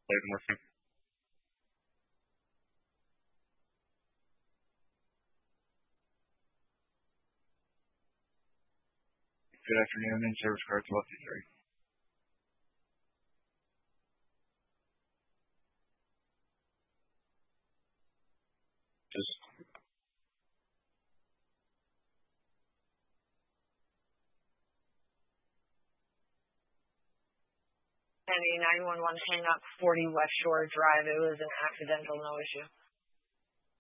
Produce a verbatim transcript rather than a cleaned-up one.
Later, Morphe. Good afternoon, and service card twelve two three. Just Penny nine one one hang up forty West Shore Drive. It was an accidental, no issue.